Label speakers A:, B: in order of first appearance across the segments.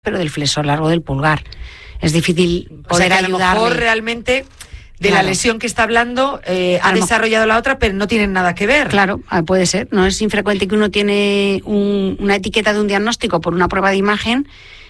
A: pero del flexor largo del pulgar. Es difícil poder ayudarle.
B: A lo mejor realmente de la lesión que está hablando ha desarrollado la otra, pero no tienen nada que ver.
A: Claro, puede ser. No es infrecuente que uno tiene una etiqueta de un diagnóstico por una prueba de imagen,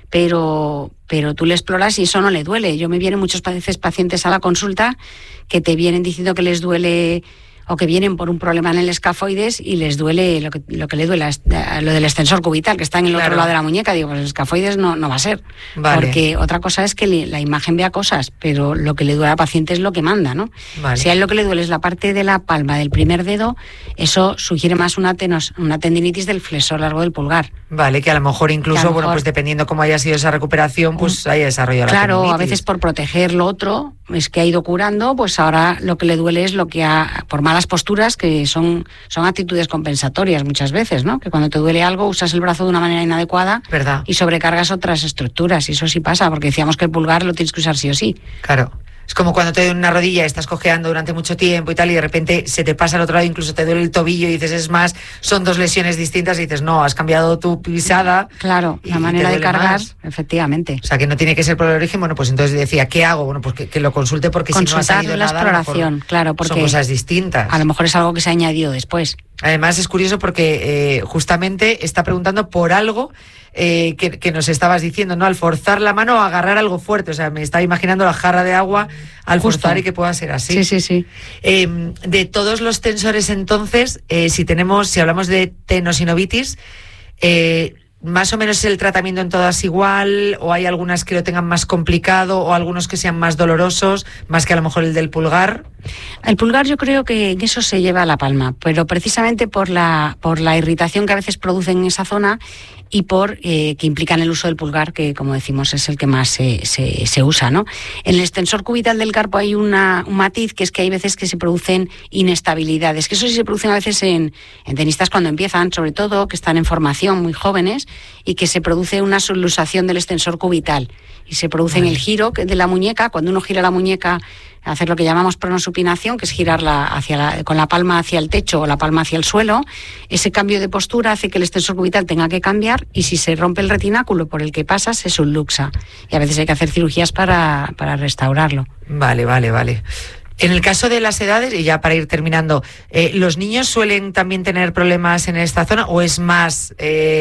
A: pero tú le exploras y eso no le duele. Yo me vienen muchos veces pacientes a la consulta que te vienen diciendo que les duele, o que vienen por un problema en el escafoides y les duele lo que le duele, lo del extensor cubital, que está en el otro lado de la muñeca. Digo, pues el escafoides no va a ser. Vale. Porque otra cosa es que la imagen vea cosas, pero lo que le duele al paciente es lo que manda, ¿no? Vale. Si a él lo que le duele es la parte de la palma del primer dedo, eso sugiere más una tendinitis del flexor largo del pulgar.
B: Vale, que a lo mejor incluso, bueno, pues dependiendo cómo haya sido esa recuperación, pues haya desarrollado la tendinitis.
A: Claro, a veces por proteger lo otro, es que ha ido curando, pues ahora lo que le duele es lo que por malas posturas, que son actitudes compensatorias muchas veces, ¿no? Que cuando te duele algo usas el brazo de una manera inadecuada,
B: ¿verdad?
A: Y sobrecargas otras estructuras, y eso sí pasa, porque decíamos que el pulgar lo tienes que usar sí o sí.
B: Claro. Es como cuando te duele una rodilla, estás cojeando durante mucho tiempo y tal, y de repente se te pasa al otro lado, incluso te duele el tobillo y dices, es más, son dos lesiones distintas, y dices, no, has cambiado tu pisada.
A: Claro, la manera de cargar, más. Efectivamente.
B: O sea, que no tiene que ser por el origen. Bueno, pues entonces decía, ¿qué hago? Bueno, pues que lo consulte, porque si no ha salido
A: la
B: nada,
A: exploración, claro, porque
B: son cosas distintas.
A: A lo mejor es algo que se ha añadido después.
B: Además es curioso porque justamente está preguntando por algo que nos estabas diciendo, ¿no? Al forzar la mano o agarrar algo fuerte. O sea, me estaba imaginando la jarra de agua al forzar y que pueda ser así.
A: Sí.
B: De todos los tensores, entonces, si hablamos de tenosinovitis, ¿más o menos el tratamiento en todas igual, o hay algunas que lo tengan más complicado, o algunos que sean más dolorosos, más que a lo mejor el del pulgar?
A: El pulgar yo creo que eso se lleva a la palma, pero precisamente por la irritación que a veces producen en esa zona y por que implican el uso del pulgar, que como decimos es el que más se usa, ¿no? En el extensor cubital del carpo hay un matiz, que es que hay veces que se producen inestabilidades, que eso sí se producen a veces en tenistas cuando empiezan, sobre todo, que están en formación muy jóvenes, y que se produce una subluxación del extensor cubital y se produce en el giro de la muñeca. Cuando uno gira la muñeca, hacer lo que llamamos pronosupinación, que es girarla con la palma hacia el techo o la palma hacia el suelo. Ese cambio de postura hace que el extensor cubital tenga que cambiar, y si se rompe el retináculo por el que pasa, se subluxa, y a veces hay que hacer cirugías para restaurarlo.
B: Vale. En el caso de las edades, y ya para ir terminando, ¿los niños suelen también tener problemas en esta zona, o es más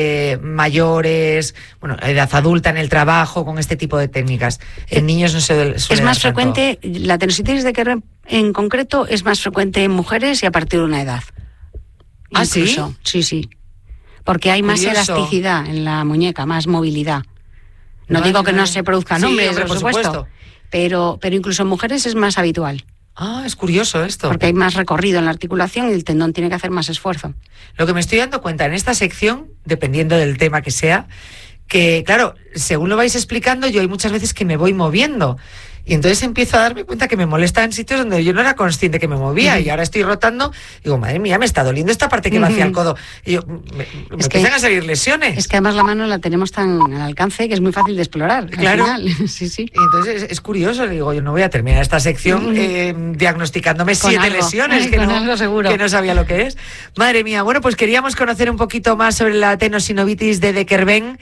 B: mayores, edad adulta en el trabajo, con este tipo de técnicas? En niños no se suele
A: Es más
B: dar tanto.
A: frecuente, la tenosideritis de Kerben en concreto es más frecuente en mujeres y a partir de una edad.
B: ¿Ah,
A: incluso. Sí? Porque hay más elasticidad en la muñeca, más movilidad. No digo que no se produzcan hombres, por supuesto. Pero incluso en mujeres es más habitual.
B: Ah, es curioso esto.
A: Porque hay más recorrido en la articulación y el tendón tiene que hacer más esfuerzo.
B: Lo que me estoy dando cuenta en esta sección, dependiendo del tema que sea, que claro, según lo vais explicando, yo hay muchas veces que me voy moviendo. Y entonces empiezo a darme cuenta que me molesta en sitios donde yo no era consciente que me movía, y ahora estoy rotando, digo, madre mía, me está doliendo esta parte que va hacia el codo. Y yo, me empiezan a salir lesiones.
A: Es que además la mano la tenemos tan al alcance que es muy fácil de explorar.
B: Claro.
A: Al final. Sí.
B: Y entonces es curioso, digo, yo no voy a terminar esta sección diagnosticándome 7 lesiones, que no sabía lo que es. Madre mía, bueno, pues queríamos conocer un poquito más sobre la tenosinovitis de Kerben,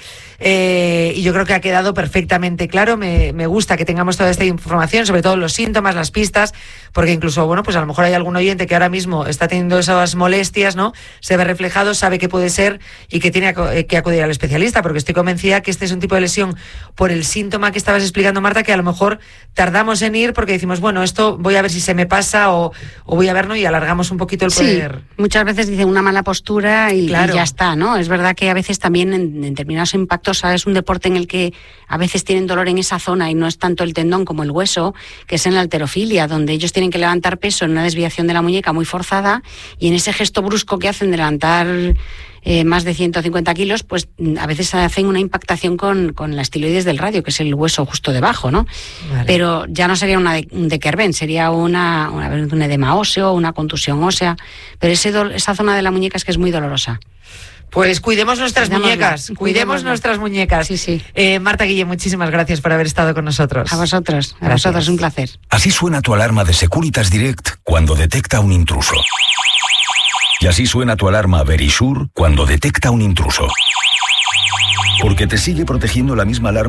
B: y yo creo que ha quedado perfectamente claro. Me gusta que tengamos toda esta información, sobre todo los síntomas, las pistas, porque incluso, pues a lo mejor hay algún oyente que ahora mismo está teniendo esas molestias, ¿no? Se ve reflejado, sabe que puede ser y que tiene que acudir al especialista, porque estoy convencida que este es un tipo de lesión por el síntoma que estabas explicando, Marta, que a lo mejor tardamos en ir porque decimos, esto voy a ver si se me pasa o voy a ver, ¿no? Y alargamos un poquito el poder.
A: Sí, muchas veces dicen una mala postura y ya está, ¿no? Es verdad que a veces también en determinados impactos, ¿sabes? Un deporte en el que a veces tienen dolor en esa zona y no es tanto el tendón como el hueso, que es en la halterofilia, donde ellos tienen que levantar peso en una desviación de la muñeca muy forzada, y en ese gesto brusco que hacen de levantar más de 150 kilos, pues a veces hacen una impactación con la estiloides del radio, que es el hueso justo debajo, ¿no? Vale. Pero ya no sería un de Kerben, sería un edema óseo, una contusión ósea, pero esa zona de la muñeca es que es muy dolorosa.
B: Pues cuidemos nuestras muñecas, cuidemos nuestras muñecas.
A: Sí.
B: Marta Guille, muchísimas gracias por haber estado con nosotros.
A: A vosotros, un placer.
C: Así suena tu alarma de Securitas Direct cuando detecta un intruso. Y así suena tu alarma Verisure cuando detecta un intruso. Porque te sigue protegiendo la misma alarma